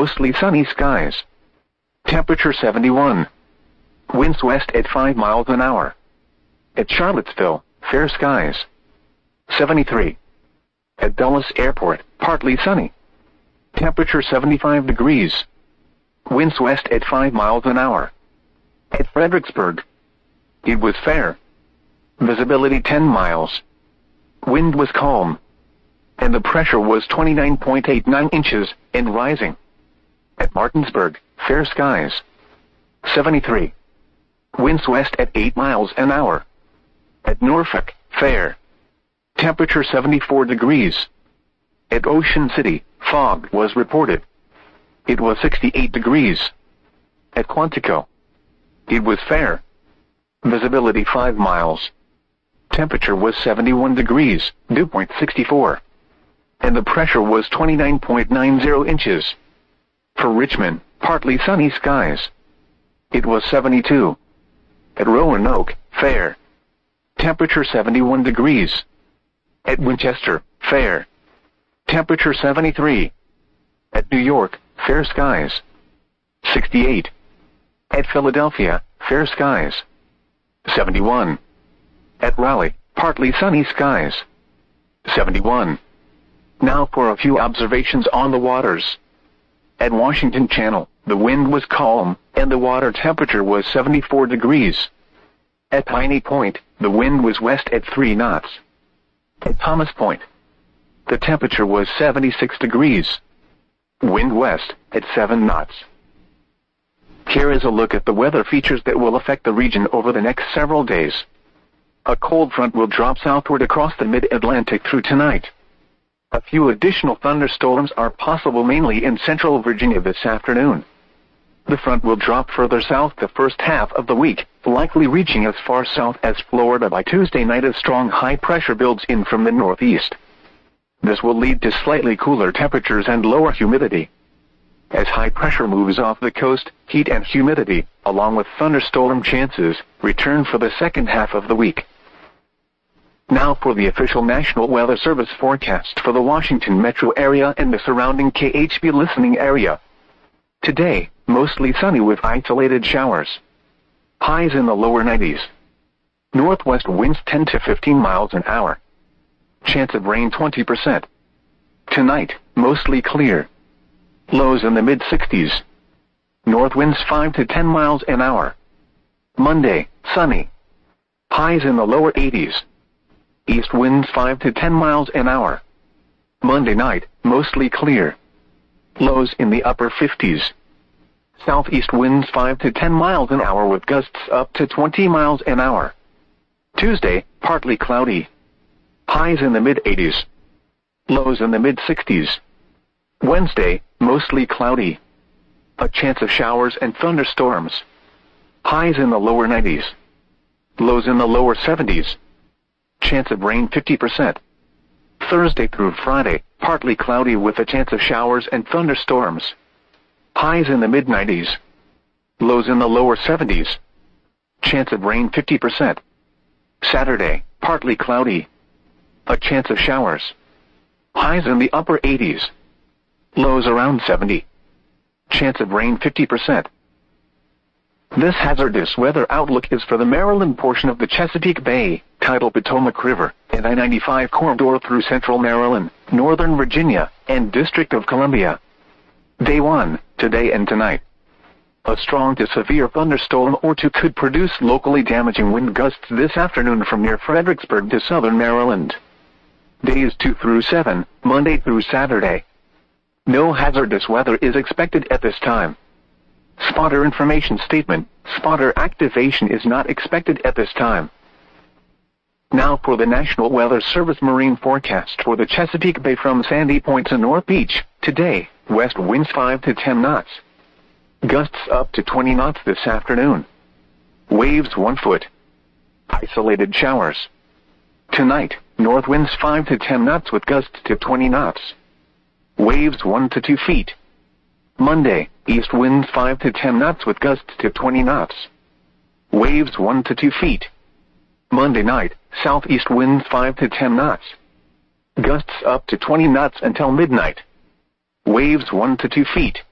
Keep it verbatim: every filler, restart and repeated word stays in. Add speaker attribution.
Speaker 1: mostly sunny skies. Temperature seventy-one. Winds west at five miles an hour. At Charlottesville, fair skies. seventy-three. At Dulles Airport, partly sunny. Temperature seventy-five degrees. Winds west at five miles an hour. At Fredericksburg, it was fair. Visibility ten miles. Wind was calm. And the pressure was twenty-nine point eight nine inches and rising. At Martinsburg, fair skies. seventy-three. Winds west at eight miles an hour. At Norfolk, fair. Temperature seventy-four degrees. At Ocean City, fog was reported. It was sixty-eight degrees. At Quantico, it was fair. Visibility five miles. Temperature was seventy-one degrees, dew point sixty-four. And the pressure was twenty-nine point nine zero inches. For Richmond, partly sunny skies. It was seventy-two. At Roanoke, fair. Temperature seventy-one degrees. At Winchester, fair. Temperature seventy-three. At New York, fair skies. sixty-eight. At Philadelphia, fair skies. seventy-one. At Raleigh, partly sunny skies. seventy-one. Now for a few observations on the waters. At Washington Channel, the wind was calm, and the water temperature was seventy-four degrees. At Piney Point, the wind was west at three knots. At Thomas Point, the temperature was seventy-six degrees. Wind west at seven knots. Here is a look at the weather features that will affect the region over the next several days. A cold front will drop southward across the mid-Atlantic through tonight. A few additional thunderstorms are possible mainly in central Virginia this afternoon. The front will drop further south the first half of the week, likely reaching as far south as Florida by Tuesday night as strong high pressure builds in from the northeast. This will lead to slightly cooler temperatures and lower humidity. As high pressure moves off the coast, heat and humidity, along with thunderstorm chances, return for the second half of the week. Now for the official National Weather Service forecast for the Washington metro area and the surrounding K H B listening area. Today, mostly sunny with isolated showers. Highs in the lower nineties. Northwest winds ten to fifteen miles an hour. Chance of rain twenty percent. Tonight, mostly clear. Lows in the mid-sixties. North winds five to ten miles an hour. Monday, sunny. Highs in the lower eighties. East winds five to ten miles an hour. Monday night, mostly clear. Lows in the upper fifties. Southeast winds five to ten miles an hour with gusts up to twenty miles an hour. Tuesday, partly cloudy. Highs in the mid-eighties. Lows in the mid-sixties. Wednesday, mostly cloudy. A chance of showers and thunderstorms. Highs in the lower nineties. Lows in the lower seventies. Chance of rain fifty percent. Thursday through Friday, partly cloudy with a chance of showers and thunderstorms. Highs in the mid-nineties. Lows in the lower seventies. Chance of rain fifty percent. Saturday, partly cloudy. A chance of showers. Highs in the upper eighties. Lows around seventy. Chance of rain fifty percent. This hazardous weather outlook is for the Maryland portion of the Chesapeake Bay, tidal Potomac River, and I ninety-five corridor through central Maryland, northern Virginia, and District of Columbia. Day one, today and tonight. A strong to severe thunderstorm or two could produce locally damaging wind gusts this afternoon from near Fredericksburg to southern Maryland. Days two through seven, Monday through Saturday. No hazardous weather is expected at this time. Spotter information statement, spotter activation is not expected at this time. Now for the National Weather Service marine forecast for the Chesapeake Bay from Sandy Point to North Beach. Today, west winds five to ten knots. Gusts up to twenty knots this afternoon. Waves one foot. Isolated showers. Tonight, north winds five to ten knots with gusts to twenty knots. Waves one to two feet. Monday, east winds five to ten knots with gusts to twenty knots. Waves one to two feet. Monday night, southeast winds five to ten knots. Gusts up to twenty knots until midnight. Waves one to two feet.